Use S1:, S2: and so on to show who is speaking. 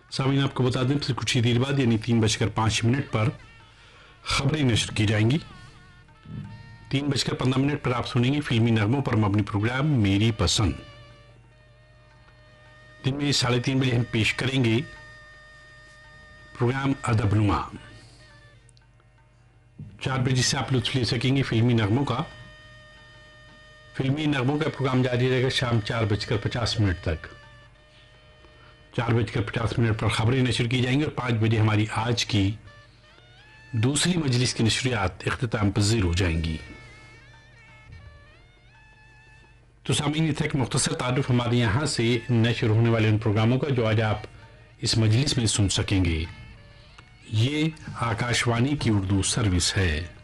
S1: सामीन आपको बता दें फिर कुछ ही देर बाद यानी 3:05 पर खबरें नशर की जाएंगी। 3:15 पर आप सुनेंगे फिल्मी नगमों पर मबनी प्रोग्राम मेरी पसंद। दिन में 3:30 बजे हम पेश करेंगे प्रोग्राम अदबनुमा। 4 बजे से आप लुत्फ ले सकेंगे फिल्मी नगमों का। फिल्मी नगमों का प्रोग्राम जारी रहेगा शाम 4:50 तक। 4:50 पर खबरें नशर की जाएंगी और 5 बजे हमारी आज की दूसरी मजलिस की नशरियात इख्तिताम पज़ीर हो जाएंगी। तो सामीन ये था एक मुख्तसर तारुफ हमारे यहाँ से नशर होने वाले उन प्रोग्रामों का जो आज आप इस मजलिस में सुन सकेंगे। ये आकाशवाणी की उर्दू सर्विस है।